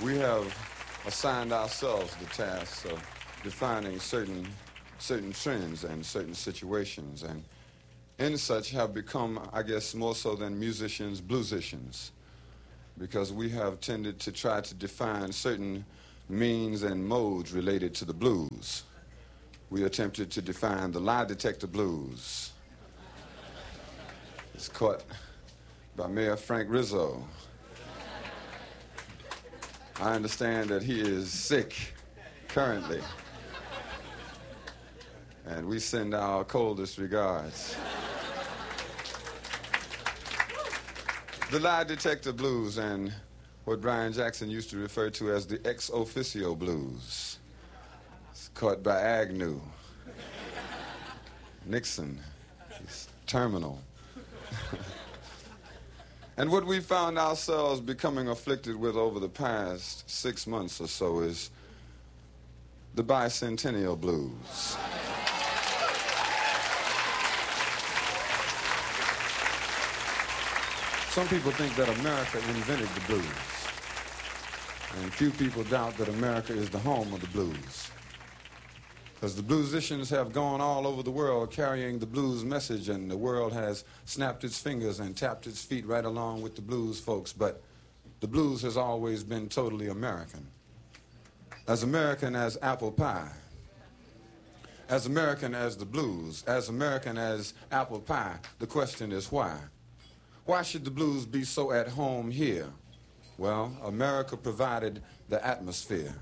We have assigned ourselves the task of defining certain trends and certain situations, and in such have become, I guess, more so than musicians, bluesicians, because we have tended to try to define certain means and modes related to the blues. We attempted to define the lie detector blues. It's caught by Mayor Frank Rizzo. I understand that he is sick currently, and we send our coldest regards. The lie detector blues, and what Brian Jackson used to refer to as the ex officio blues. It's caught by Agnew. Nixon. He's terminal. And what we found ourselves becoming afflicted with over the past 6 months or so is the bicentennial blues. Some people think that America invented the blues, and few people doubt that America is the home of the blues, because the bluesicians have gone all over the world carrying the blues message, and the world has snapped its fingers and tapped its feet right along with the blues folks, but the blues has always been totally American as apple pie, as American as the blues, as American as apple pie. The question is why? Why should the blues be so at home here? Well, America provided the atmosphere.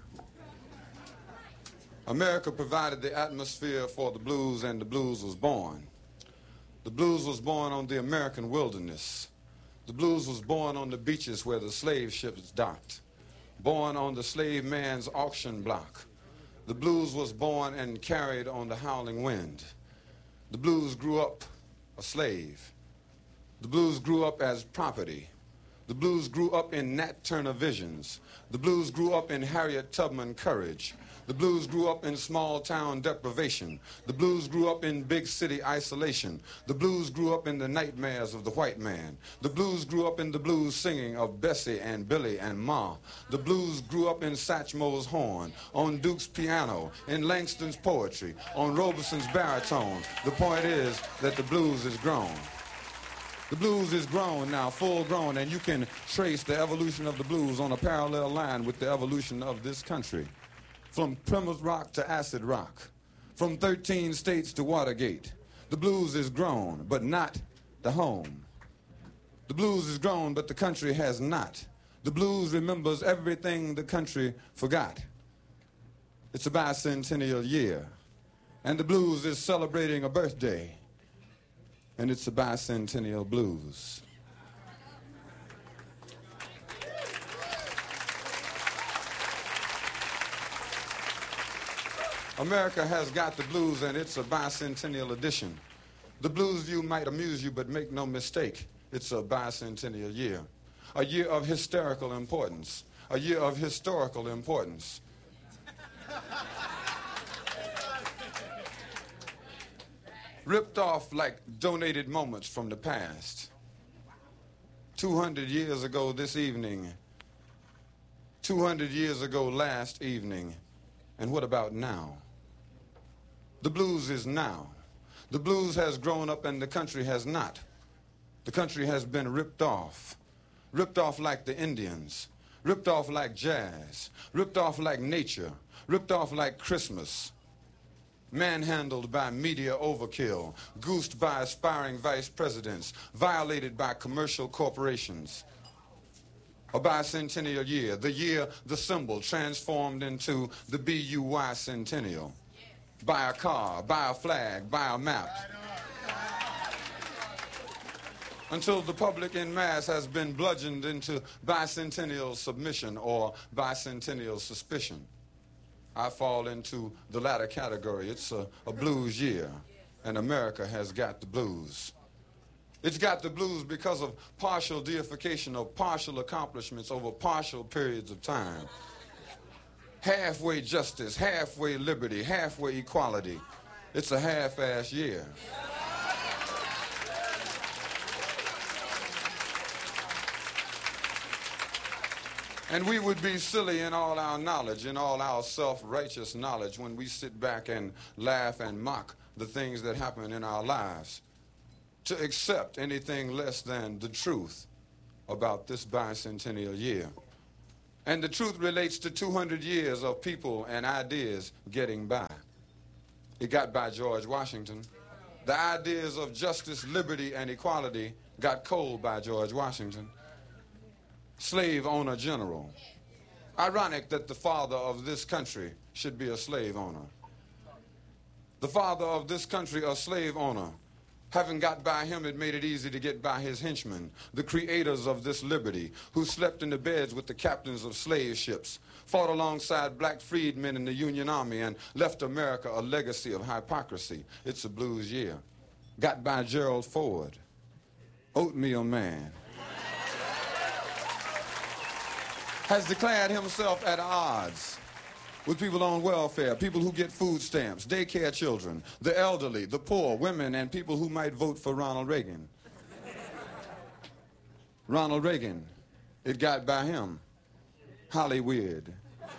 America provided the atmosphere for the blues, and the blues was born. The blues was born on the American wilderness. The blues was born on the beaches where the slave ships docked, born on the slave man's auction block. The blues was born and carried on the howling wind. The blues grew up a slave. The blues grew up as property. The blues grew up in Nat Turner visions. The blues grew up in Harriet Tubman courage. The blues grew up in small-town deprivation. The blues grew up in big-city isolation. The blues grew up in the nightmares of the white man. The blues grew up in the blues singing of Bessie and Billy and Ma. The blues grew up in Satchmo's horn, on Duke's piano, in Langston's poetry, on Robeson's baritone. The point is that the blues is grown. The blues is grown now, full grown, and you can trace the evolution of the blues on a parallel line with the evolution of this country. From Plymouth Rock to acid rock, from 13 states to Watergate. The blues is grown, but not the home. The blues is grown, but the country has not. The blues remembers everything the country forgot. It's a bicentennial year, and the blues is celebrating a birthday, and it's a bicentennial blues. America has got the blues, and it's a bicentennial edition. The Blues View might amuse you, but make no mistake, it's a bicentennial year. A year of hysterical importance. A year of historical importance. Ripped off like donated moments from the past. 200 years ago this evening. 200 years ago last evening. And what about now? The blues is now. The blues has grown up and the country has not. The country has been ripped off. Ripped off like the Indians. Ripped off like jazz. Ripped off like nature. Ripped off like Christmas. Manhandled by media overkill. Goosed by aspiring vice presidents. Violated by commercial corporations. A bicentennial year. The year the symbol transformed into the BUY centennial. Buy a car, buy a flag, buy a map. Until the public en masse has been bludgeoned into bicentennial submission or bicentennial suspicion. I fall into the latter category. It's a blues year, and America has got the blues. It's got the blues because of partial deification of partial accomplishments over partial periods of time. Halfway justice, halfway liberty, halfway equality. It's a half-ass year. And we would be silly in all our knowledge, in all our self-righteous knowledge, when we sit back and laugh and mock the things that happen in our lives, to accept anything less than the truth about this bicentennial year. And the truth relates to 200 years of people and ideas getting by. It got by George Washington. The ideas of justice, liberty, and equality got cold by George Washington. Slave owner general. Ironic that the father of this country should be a slave owner. The father of this country, a slave owner. Having got by him, it made it easy to get by his henchmen, the creators of this liberty, who slept in the beds with the captains of slave ships, fought alongside black freedmen in the Union Army, and left America a legacy of hypocrisy. It's a blues year. Got by Gerald Ford, oatmeal man. Has declared himself at odds with people on welfare, people who get food stamps, daycare children, the elderly, the poor, women, and people who might vote for Ronald Reagan. Ronald Reagan, it got by him. Hollywood.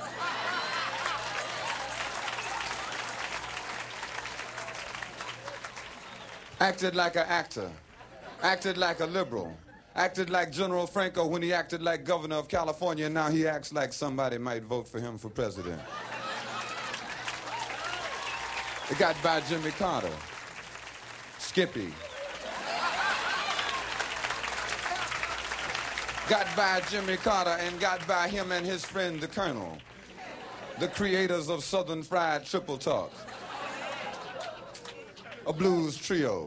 Acted like an actor, acted like a liberal, acted like General Franco when he acted like governor of California, and now he acts like somebody might vote for him for president. It got by Jimmy Carter, Skippy. Got by Jimmy Carter and got by him and his friend, the Colonel, the creators of Southern Fried Triple Talk, a blues trio.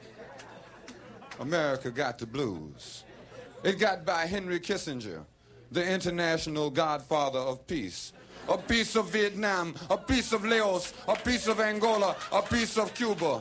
America got the blues. It got by Henry Kissinger, the international godfather of peace. A piece of Vietnam, a piece of Laos, a piece of Angola, a piece of Cuba.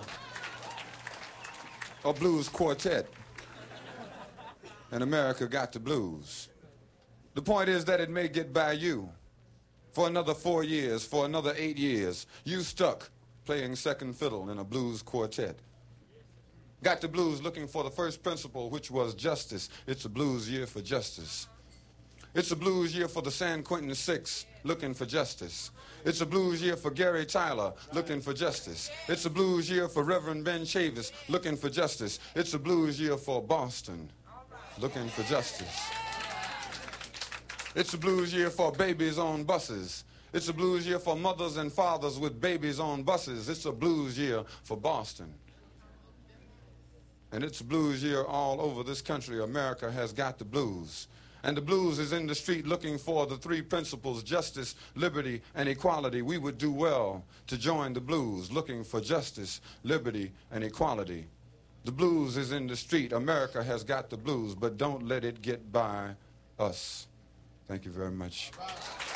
A blues quartet. And America got the blues. The point is that it may get by you for another 4 years, for another 8 years. You stuck playing second fiddle in a blues quartet. Got the blues looking for the first principle, which was justice. It's a blues year for justice. It's a blues year for the San Quentin Six, looking for justice. It's a blues year for Gary Tyler, looking for justice. It's a blues year for Reverend Ben Chavis, looking for justice. It's a blues year for Boston, looking for justice. It's a blues year for babies on buses. It's a blues year for mothers and fathers with babies on buses. It's a blues year for Boston. And it's a blues year all over this country. America has got the blues. And the blues is in the street looking for the three principles, justice, liberty, and equality. We would do well to join the blues looking for justice, liberty, and equality. The blues is in the street. America has got the blues, but don't let it get by us. Thank you very much.